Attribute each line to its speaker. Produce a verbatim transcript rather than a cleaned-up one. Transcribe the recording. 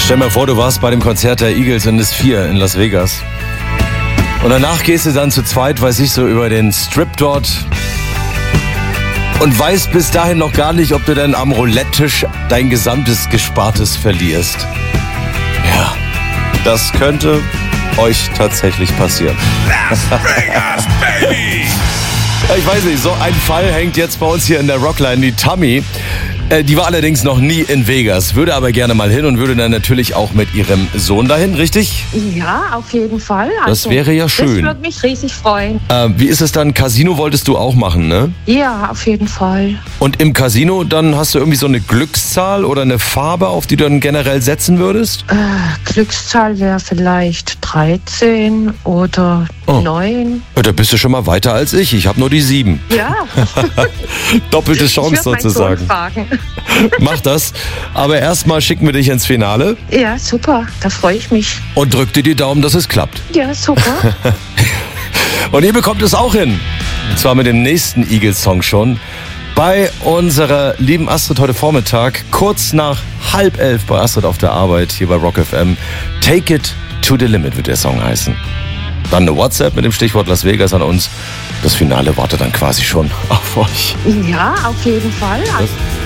Speaker 1: Stell dir mal vor, du warst bei dem Konzert der Eagles in das vier in Las Vegas. Und danach gehst du dann zu zweit, weiß ich, so über den Strip dort und weißt bis dahin noch gar nicht, ob du dann am Roulette-Tisch dein gesamtes Gespartes verlierst. Ja, das könnte euch tatsächlich passieren.
Speaker 2: Las Vegas, baby!
Speaker 1: Ja, ich weiß nicht, so ein Fall hängt jetzt bei uns hier in der Rockline. Die Tammy, äh, die war allerdings noch nie in Vegas, würde aber gerne mal hin und würde dann natürlich auch mit ihrem Sohn dahin, richtig?
Speaker 3: Ja, auf jeden Fall.
Speaker 1: Das wäre ja schön.
Speaker 3: Das würde mich riesig freuen.
Speaker 1: Äh, wie ist es dann? Casino wolltest du auch machen, ne?
Speaker 3: Ja, auf jeden Fall.
Speaker 1: Und im Casino, dann hast du irgendwie so eine Glückszahl oder eine Farbe, auf die du dann generell setzen würdest?
Speaker 3: Äh, Glückszahl wäre vielleicht dreizehn oder
Speaker 1: Oh.
Speaker 3: neun.
Speaker 1: Ja, da bist du schon mal weiter als ich. Ich habe nur die sieben.
Speaker 3: Ja.
Speaker 1: Doppelte Chance
Speaker 3: Ich würd meinen Sohn
Speaker 1: sozusagen.
Speaker 3: fragen.
Speaker 1: Mach das. Aber erstmal schicken wir dich ins Finale
Speaker 3: Ja, super. Da freue ich mich.
Speaker 1: und drück dir die Daumen, dass es klappt.
Speaker 3: Ja, super.
Speaker 1: Und ihr bekommt es auch hin. Und zwar mit dem nächsten Eagles-Song schon. Bei unserer lieben Astrid heute Vormittag, kurz nach halb elf bei Astrid auf der Arbeit, hier bei Rock F M. Take It to the Limit wird der Song heißen. Dann eine WhatsApp mit dem Stichwort Las Vegas an uns. Das Finale wartet dann quasi schon auf euch.
Speaker 3: Ja, auf jeden Fall.
Speaker 1: Das